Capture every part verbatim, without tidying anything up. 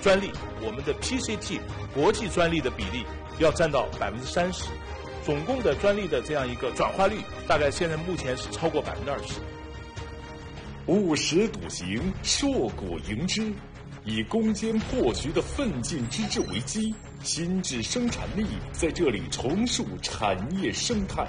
专利，我们的 P C T 国际专利的比例要占到百分之三十，总共的专利的这样一个转化率，大概现在目前是超过百分之二十。 务实笃行，硕果迎之。以攻坚破局的奋进之志为基，新质生产力在这里重塑产业生态。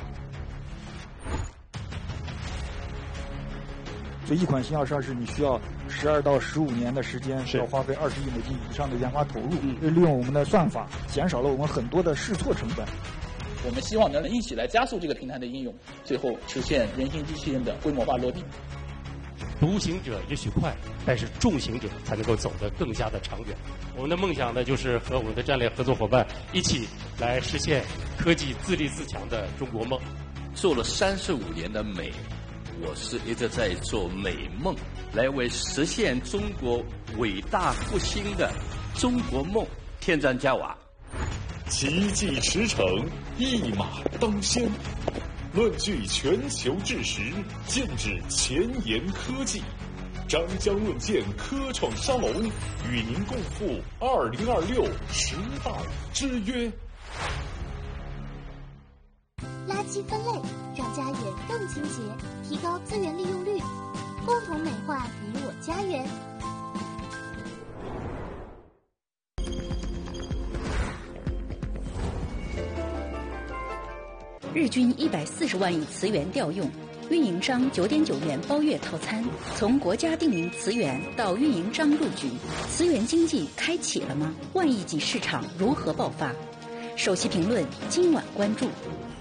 所以一款新二十二式你需要十二到十五年的时间，需要花费二十亿美金以上的研发投入，利用我们的算法，减少了我们很多的试错成本。 我们希望能一起来加速这个平台的应用，最后实现人形机器人的规模化落地。 独行者也许快，但是众行者才能够走得更加的长远。我们的梦想呢，就是和我们的战略合作伙伴一起来实现科技自立自强的中国梦。 做了三十五年的美，我是一直在做美梦，来为实现中国伟大复兴的中国梦添砖加瓦。 奇迹驰骋，一马当先。论据全球智识，剑指前沿科技。张江论剑科创沙龙与您共赴二零二六时代之约。 垃圾分类，让家园更清洁，提高资源利用率，共同美化你我家园。 日均一百四十万亿磁源调用，运营商九点九元包月套餐。从国家定名磁源到运营商入局，磁源经济开启了吗？万亿级市场如何爆发？首席评论今晚关注。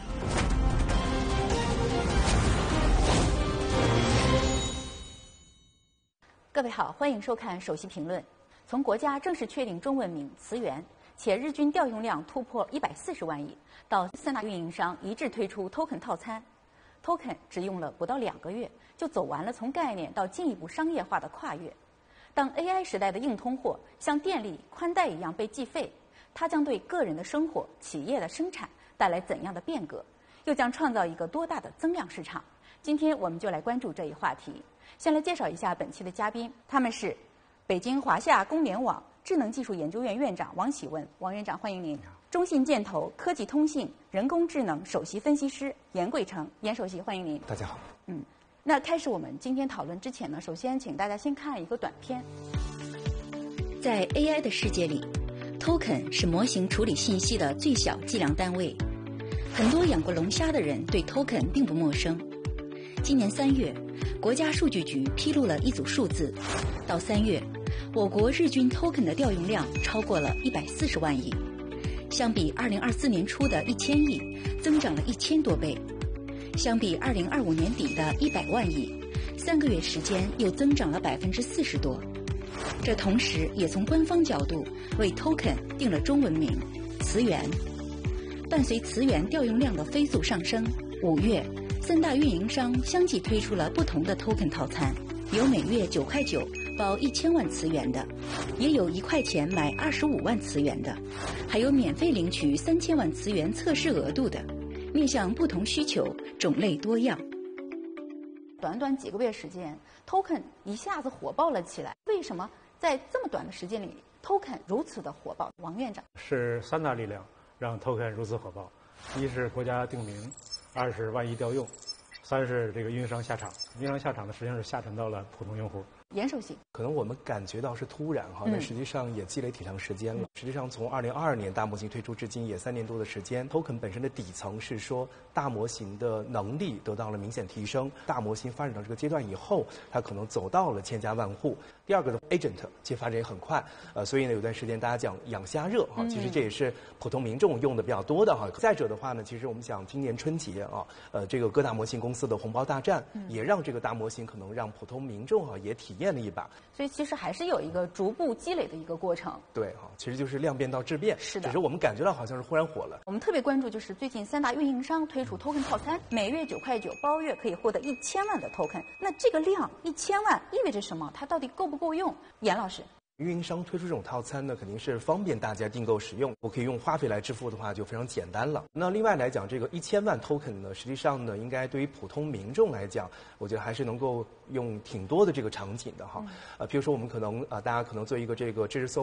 各位好，欢迎收看首席评论。从国家正式确定中文名磁源，且日均调用量突破一百四十万亿，到三大运营商一致推出 Token 套餐 ，Token 只用了不到两个月，就走完了从概念到进一步商业化的跨越。当 A I 时代的硬通货像电力、宽带一样被计费，它将对个人的生活、企业的生产带来怎样的变革？又将创造一个多大的增量市场？今天我们就来关注这一话题。先来介绍一下本期的嘉宾，他们是北京华夏公联网智能技术研究院院长王喜文，王院长欢迎您；中信建投科技通信人工智能首席分析师严贵成，严首席欢迎您。 大家好。 嗯，那开始我们今天讨论之前呢，首先请大家先看一个短片。在 A I 的世界里 ，Token 是模型处理信息的最小计量单位。很多养过龙虾的人对 Token 并不陌生。今年三月，国家数据局披露了一组数字，到三月，我国日均 Token 的调用量超过了一百四十万亿，相比二零二四年初的一千亿，增长了一千多倍；相比二零二五年底的一百万亿，三个月时间又增长了百分之四十多。这同时也从官方角度为 Token 定了中文名“磁源”。伴随磁源调用量的飞速上升，五月，三大运营商相继推出了不同的 Token 套餐，有每月九块九包一千万磁源的，也有一块钱买二十五万磁源的，还有免费领取三千万磁源测试额度的，面向不同需求，种类多样。短短几个月时间 ，Token 一下子火爆了起来。为什么在这么短的时间里 ，Token 如此的火爆？王院长， 是三大力量让 Token 如此火爆：一是国家定名，二是万亿调用，三是这个运营商下场。运营商下场呢，实际上是下沉到了普通用户。 严首席， 可能我们感觉到是突然哈，但实际上也积累挺长时间了。嗯、实际上，从二零二二年大模型推出至今也三年多的时间。Token 本身的底层是说，大模型的能力得到了明显提升。大模型发展到这个阶段以后，它可能走到了千家万户。第二个的 Agent 其实发展也很快，呃，所以呢，有段时间大家讲养虾热哈，其实这也是普通民众用的比较多的哈。再者的话呢，其实我们想今年春节啊，呃，这个各大模型公司的红包大战，嗯、也让这个大模型可能让普通民众啊也体验了一把。 所以其实还是有一个逐步积累的一个过程。 对哈，其实就是量变到质变。 是的， 只是我们感觉到好像是忽然火了。 我们特别关注就是最近三大运营商推出 Token 套餐，每月九块九包月可以获得一千万的 Token。那这个量一千万意味着什么？它到底够不够用？严老师。 运营商推出这种套餐呢，肯定是方便大家订购使用。我可以用花费来支付的话，就非常简单了。那另外来讲，这个一千万 token 呢，实际上呢，应该对于普通民众来讲，我觉得还是能够用挺多的这个场景的哈。呃，比如说我们可能呃，大家可能做一个这个知识搜。